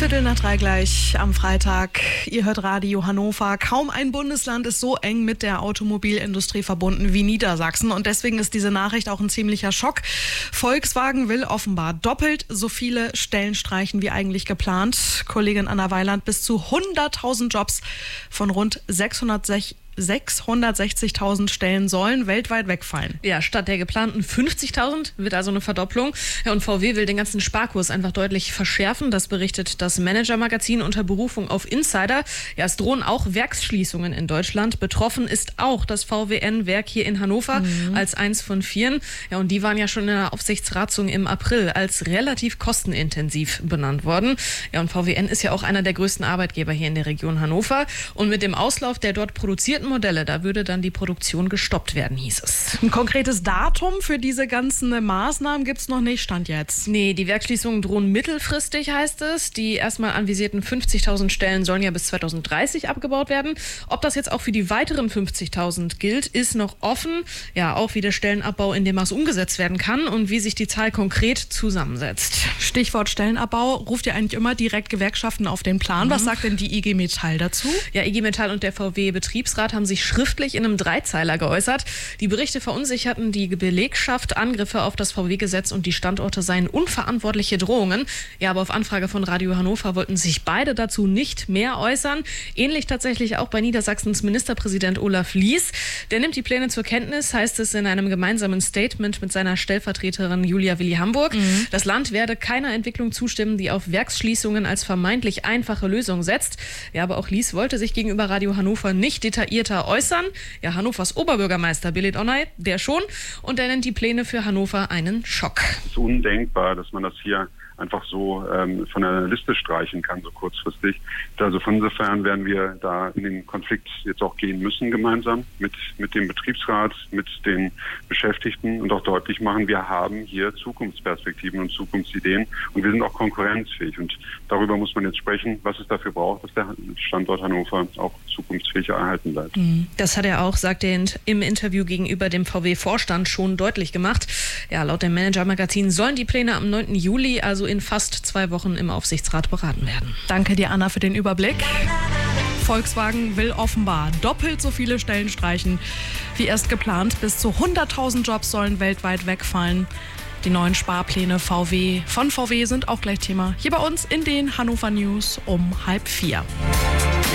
2:15 gleich am Freitag. Ihr hört Radio Hannover. Kaum ein Bundesland ist so eng mit der Automobilindustrie verbunden wie Niedersachsen. Und deswegen ist diese Nachricht auch ein ziemlicher Schock. Volkswagen will offenbar doppelt so viele Stellen streichen wie eigentlich geplant. Kollegin Anna Weiland, bis zu 100.000 Jobs von rund 660.000 Stellen sollen weltweit wegfallen. Ja, statt der geplanten 50.000 wird also eine Verdopplung. Ja, und VW will den ganzen Sparkurs einfach deutlich verschärfen. Das berichtet das Manager-Magazin unter Berufung auf Insider. Ja, es drohen auch Werksschließungen in Deutschland. Betroffen ist auch das VWN-Werk hier in Hannover als eins von 4. Ja, und die waren ja schon in der Aufsichtsratssitzung im April als relativ kostenintensiv benannt worden. Ja, und VWN ist ja auch einer der größten Arbeitgeber hier in der Region Hannover. Und mit dem Auslauf der dort produzierten Modelle, da würde dann die Produktion gestoppt werden, hieß es. Ein konkretes Datum für diese ganzen Maßnahmen gibt es noch nicht, Stand jetzt. Nee, die Werksschließungen drohen mittelfristig, heißt es. Die erstmal anvisierten 50.000 Stellen sollen ja bis 2030 abgebaut werden. Ob das jetzt auch für die weiteren 50.000 gilt, ist noch offen. Ja, auch wie der Stellenabbau in dem Maß umgesetzt werden kann und wie sich die Zahl konkret zusammensetzt. Stichwort Stellenabbau, ruft ja eigentlich immer direkt Gewerkschaften auf den Plan. Was sagt denn die IG Metall dazu? Ja, IG Metall und der VW-Betriebsrat haben sich schriftlich in einem Dreizeiler geäußert. Die Berichte verunsicherten die Belegschaft, Angriffe auf das VW-Gesetz und die Standorte seien unverantwortliche Drohungen. Ja, aber auf Anfrage von Radio Hannover wollten sich beide dazu nicht mehr äußern. Ähnlich tatsächlich auch bei Niedersachsens Ministerpräsident Olaf Lies. Der nimmt die Pläne zur Kenntnis, heißt es in einem gemeinsamen Statement mit seiner Stellvertreterin Julia Willi-Hamburg. Das Land werde keiner Entwicklung zustimmen, die auf Werksschließungen als vermeintlich einfache Lösung setzt. Ja, aber auch Lies wollte sich gegenüber Radio Hannover nicht detaillierter äußern. Ja, Hannovers Oberbürgermeister Belit Onay, der schon. Und er nennt die Pläne für Hannover einen Schock. Es ist undenkbar, dass man das hier einfach so von der Liste streichen kann, so kurzfristig. Also von insofern werden wir da in den Konflikt jetzt auch gehen müssen, gemeinsam mit dem Betriebsrat, mit den Beschäftigten und auch deutlich machen, wir haben hier Zukunftsperspektiven und Zukunftsideen und wir sind auch konkurrenzfähig. Und darüber muss man jetzt sprechen, was es dafür braucht, dass der Standort Hannover auch zukunftsfähig erhalten bleibt. Das hat er auch, sagt er im Interview gegenüber dem VW-Vorstand, schon deutlich gemacht. Ja, laut dem Manager-Magazin sollen die Pläne am 9. Juli, also in fast 2 Wochen, im Aufsichtsrat beraten werden. Danke dir, Anna, für den Überblick. Volkswagen will offenbar doppelt so viele Stellen streichen wie erst geplant. Bis zu 100.000 Jobs sollen weltweit wegfallen. Die neuen Sparpläne von VW sind auch gleich Thema hier bei uns in den Hannover News um 3:30.